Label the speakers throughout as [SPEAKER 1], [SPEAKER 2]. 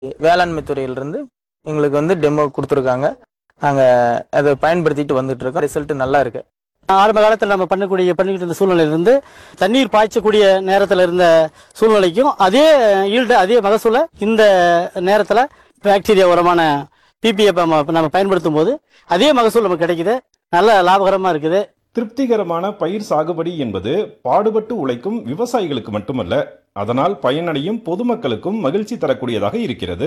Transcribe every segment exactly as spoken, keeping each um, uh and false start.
[SPEAKER 1] வேளாண்மை துறையிலிருந்து எங்களுக்கு வந்து டெமோ கொடுத்துருக்காங்க. நாங்கள் அதை பயன்படுத்திட்டு வந்துட்டு இருக்கோம். ரிசல்ட் நல்லா இருக்கு.
[SPEAKER 2] ஆரம்ப காலத்தில் நம்ம பண்ணக்கூடிய பண்ணிக்கிட்டு இருந்த சூழ்நிலையிலிருந்து தண்ணீர் பாய்ச்சக்கூடிய நேரத்தில் இருந்த சூழ்நிலைக்கும் அதே ஈல்டு அதே மகசூலை இந்த நேரத்தில் பாக்டீரியா உரமான பிபிஎஃப் நம்ம பயன்படுத்தும் போது அதே மகசூல் நமக்கு கிடைக்குது. நல்ல லாபகரமாக இருக்குது.
[SPEAKER 3] திருப்திகரமான பயிர் சாகுபடி என்பது பாடுபட்டு உழைக்கும் விவசாயிகளுக்கு மட்டுமல்ல, அதனால் பயனடையும் பொதுமக்களுக்கும் மகிழ்ச்சி தரக்கூடியதாக இருக்கிறது.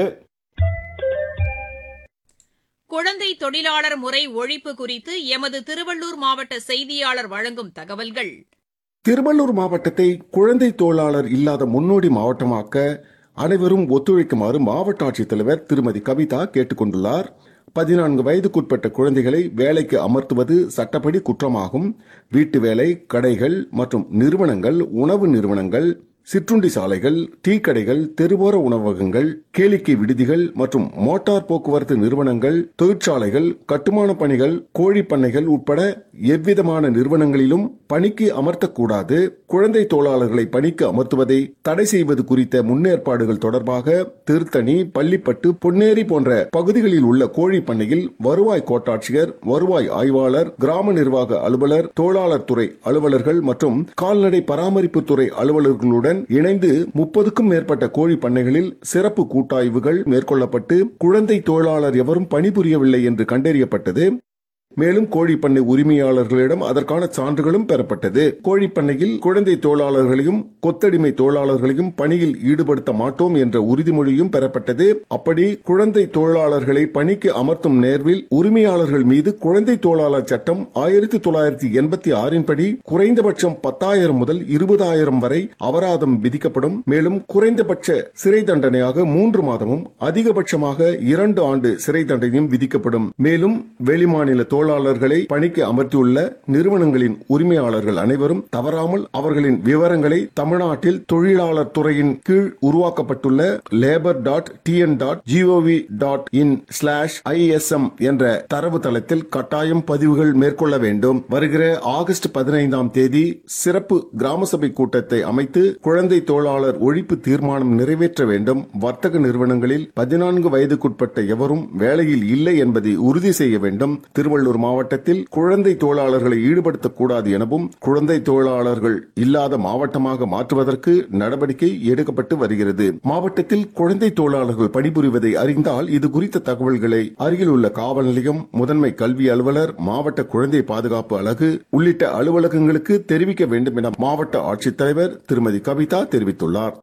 [SPEAKER 4] குழந்தை தொழிலாளர் முறை ஒழிப்பு குறித்து எமது திருவள்ளூர் மாவட்ட செய்தியாளர் வழங்கும் தகவல்கள்.
[SPEAKER 5] திருவள்ளூர் மாவட்டத்தை குழந்தை தொழிலாளர் இல்லாத முன்னோடி மாவட்டமாக்க அனைவரும் ஒத்துழைக்குமாறு மாவட்ட ஆட்சித்தலைவர் திருமதி கவிதா கேட்டுக் கொண்டுள்ளார். பதினான்கு வயதுக்குட்பட்ட குழந்தைகளை வேலைக்கு அமர்த்துவது சட்டப்படி குற்றமாகும். வீட்டு வேலை, கடைகள் மற்றும் நிறுவனங்கள், உணவு நிறுவனங்கள், சிற்றுண்டி சாலைகள், டீ கடைகள், தெருவோர உணவகங்கள், கேளிக்கை விடுதிகள் மற்றும் மோட்டார் போக்குவரத்து நிறுவனங்கள், தொழிற்சாலைகள், கட்டுமான பணிகள், கோழி பண்ணைகள் உட்பட எவ்விதமான நிறுவனங்களிலும் பணிக்கு அமர்த்தக்கூடாது. குழந்தை தொழிலாளர்களை பணிக்கு அமர்த்துவதை தடை செய்வது குறித்த முன்னேற்பாடுகள் தொடர்பாக திருத்தணி, பள்ளிப்பட்டு, பொன்னேரி போன்ற பகுதிகளில் உள்ள கோழி பண்ணையில் வருவாய் கோட்டாட்சியர், வருவாய் ஆய்வாளர், கிராம நிர்வாக அலுவலர், தொழிலாளர் துறை அலுவலர்கள் மற்றும் கால்நடை பராமரிப்பு துறை அலுவலர்களுடன் இணைந்து முப்பதுக்கும் மேற்பட்ட கோழி பண்ணைகளில் சிறப்பு கூட்டாய்வுகள் மேற்கொள்ளப்பட்டு குழந்தை தொழிலாளர் எவரும் பணிபுரியவில்லை என்று கண்டறியப்பட்டது. மேலும் கோழிப்பண்ணை உரிமையாளர்களிடம் அதற்கான சான்றுகளும் பெறப்பட்டது. கோழிப்பண்ணையில் குழந்தை தொழிலாளர்களையும் கொத்தடிமை தொழிலாளர்களையும் பணியில் ஈடுபடுத்த மாட்டோம் என்ற உறுதிமொழியும் பெறப்பட்டது. அப்படி குழந்தை தொழிலாளர்களை பணிக்கு அமர்த்தும் நேர்வில் உரிமையாளர்கள் மீது குழந்தை தொழிலாளர் சட்டம் ஆயிரத்தி தொள்ளாயிரத்தி எண்பத்தி ஆறின் படி குறைந்தபட்சம் பத்தாயிரம் முதல் இருபதாயிரம் வரை அபராதம் விதிக்கப்படும். மேலும் குறைந்தபட்ச சிறை தண்டனையாக மூன்று மாதமும் அதிகபட்சமாக இரண்டு ஆண்டு சிறை தண்டனையும் விதிக்கப்படும். மேலும் வெளிமாநில தொழிலாளர்களை பணிக்கு அமர்த்தியுள்ள நிறுவனங்களின் உரிமையாளர்கள் அனைவரும் தவறாமல் அவர்களின் விவரங்களை தமிழ்நாட்டில் தொழிலாளர் துறையின் கீழ் உருவாக்கப்பட்டுள்ள labour dot TN dot gov dot in slash ISM என்ற தரவு தளத்தில் கட்டாயம் பதிவுகள் மேற்கொள்ள வேண்டும். வருகிற ஆகஸ்ட் பதினைந்தாம் தேதி சிறப்பு கிராம சபை கூட்டத்தை அமைத்து குழந்தை தொழிலாளர் ஒழிப்பு தீர்மானம் நிறைவேற்ற வேண்டும். வர்த்தக நிறுவனங்களில் பதினான்கு வயதுக்குட்பட்ட எவரும் வேலையில் இல்லை என்பதை உறுதி செய்ய வேண்டும். திருவள்ளூர் மாவட்டத்தில் குழந்தை தொழிலாளர்களை ஈடுபடுத்தக்கூடாது எனவும் குழந்தை தொழிலாளர்கள் இல்லாத மாவட்டமாக மாற்றுவதற்கு நடவடிக்கை எடுக்கப்பட்டு வருகிறது. மாவட்டத்தில் குழந்தை தொழிலாளர்கள் பணிபுரிவதை அறிந்தால் இது குறித்த தகவல்களை அருகில் உள்ள காவல் நிலையம், முதன்மை கல்வி அலுவலர், மாவட்ட குழந்தை பாதுகாப்பு அலகு உள்ளிட்ட அலுவலகங்களுக்கு தெரிவிக்க வேண்டும் என மாவட்ட ஆட்சித்தலைவர் திருமதி கவிதா தெரிவித்துள்ளார்.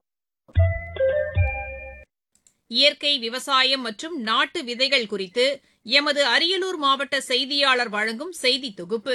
[SPEAKER 4] இயற்கை விவசாயம் மற்றும் நாட்டு விதைகள் குறித்து எமது அரியலூர் மாவட்ட செய்தியாளர் வழங்கும் செய்தி தொகுப்பு.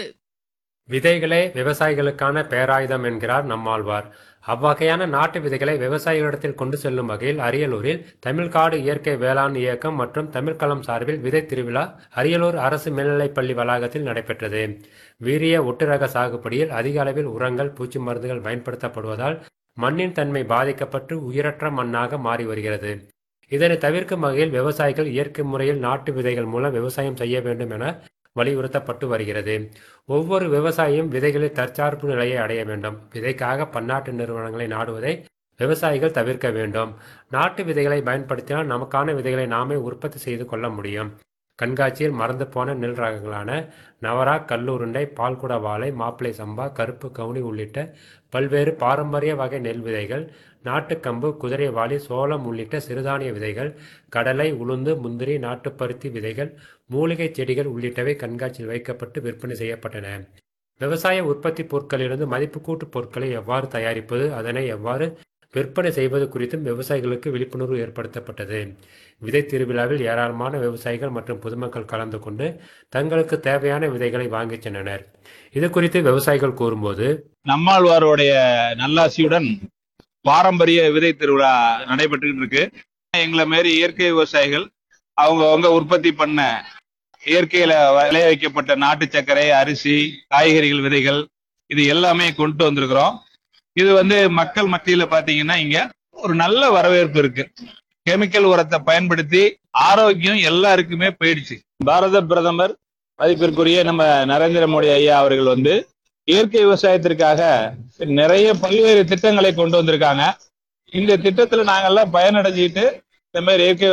[SPEAKER 6] விதைகளே விவசாயிகளுக்கான பேராயுதம் என்கிறார் நம்மாழ்வார். அவ்வகையான நாட்டு விதைகளை விவசாயிகளிடத்தில் கொண்டு செல்லும் வகையில் அரியலூரில் தமிழ்காடு இயற்கை வேளாண் இயக்கம் மற்றும் தமிழ்களம் சார்பில் விதை திருவிழா அரியலூர் அரசு மேல்நிலைப்பள்ளி வளாகத்தில் நடைபெற்றது. வீரிய ஒட்டுரக சாகுபடியில் அதிக அளவில் உரங்கள், பூச்சி மருந்துகள் பயன்படுத்தப்படுவதால் மண்ணின் தன்மை பாதிக்கப்பட்டு உயிரற்ற மண்ணாக மாறி வருகிறது. இதனை தவிர்க்கும் வகையில் விவசாயிகள் இயற்கை முறையில் நாட்டு விதைகள் மூலம் விவசாயம் செய்ய வேண்டும் என வலியுறுத்தப்பட்டு வருகிறது. ஒவ்வொரு விவசாயியும் விதைகளில் தற்சார்பு நிலையை அடைய வேண்டும். விதைக்காக பன்னாட்டு நிறுவனங்களை நாடுவதை விவசாயிகள் தவிர்க்க வேண்டும். நாட்டு விதைகளை பயன்படுத்தினால் நமக்கான விதைகளை நாமே உற்பத்தி செய்து கொள்ள முடியும். கண்காட்சியில் மறந்து போன நெல் ரகங்களான நவரா, கல்லுருண்டை, பால்குட வாழை, மாப்பிளை சம்பா, கருப்பு கவுனி உள்ளிட்ட பல்வேறு பாரம்பரிய வகை நெல் விதைகள், நாட்டுக்கம்பு, குதிரைவாளி, சோளம் உள்ளிட்ட சிறுதானிய விதைகள், கடலை, உளுந்து, முந்திரி, நாட்டுப்பருத்தி விதைகள், மூலிகை செடிகள் உள்ளிட்டவை கண்காட்சியில் வைக்கப்பட்டு விற்பனை செய்யப்பட்டன. விவசாய உற்பத்தி பொருட்களிலிருந்து மதிப்பு கூட்டு பொருட்களை எவ்வாறு தயாரிப்பது, அதனை எவ்வாறு விற்பனை செய்வது குறித்தும் விவசாயிகளுக்கு விழிப்புணர்வு ஏற்படுத்தப்பட்டது. விதை திருவிழாவில் ஏராளமான விவசாயிகள் மற்றும் பொதுமக்கள் கலந்து கொண்டு தங்களுக்கு தேவையான விதைகளை வாங்கிச் சென்றனர். இது குறித்து விவசாயிகள் கூறும்போது,
[SPEAKER 7] நம்மாழ்வாருடைய நல்லாசியுடன் பாரம்பரிய விதை திருவிழா நடைபெற்றுக்கிட்டு இருக்கு. எங்களை மாரி இயற்கை விவசாயிகள் அவங்க அவங்க உற்பத்தி பண்ண இயற்கையில விளைய வைக்கப்பட்ட நாட்டு சர்க்கரை, அரிசி, காய்கறிகள் விதைகள் இது எல்லாமே கொண்டு வந்திருக்கிறோம். இது வந்து மக்கள் மத்தியில பாத்தீங்கன்னா இங்க ஒரு நல்ல வரவேற்பு இருக்கு. கெமிக்கல் உரத்தை பயன்படுத்தி ஆரோக்கியம் எல்லாருக்குமே போயிடுச்சு. பாரத பிரதமர் மதிப்பிற்குரிய நம்ம நரேந்திர மோடி ஐயா அவர்கள் வந்து இயற்கை விவசாயத்திற்காக நிறைய பல்வேறு திட்டங்களை கொண்டு வந்திருக்காங்க. இந்த திட்டத்துல நாங்கெல்லாம் பயனடைஞ்சிட்டு இந்த மாதிரி இயற்கை